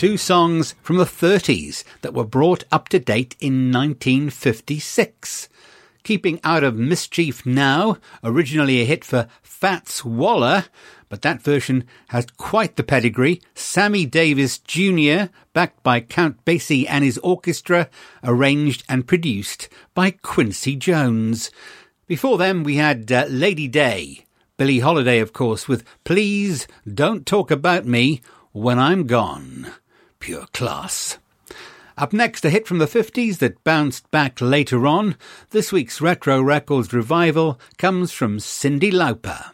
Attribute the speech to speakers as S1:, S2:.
S1: two songs from the 30s that were brought up to date in 1956. Keeping Out of Mischief Now, originally a hit for Fats Waller, but that version has quite the pedigree. Sammy Davis Jr., backed by Count Basie and his orchestra, arranged and produced by Quincy Jones. Before them, we had Lady Day, Billie Holiday, of course, with Please Don't Talk About Me When I'm Gone. Pure class. Up next, a hit from the 50s that bounced back later on. This week's Retro Records revival comes from Cyndi Lauper.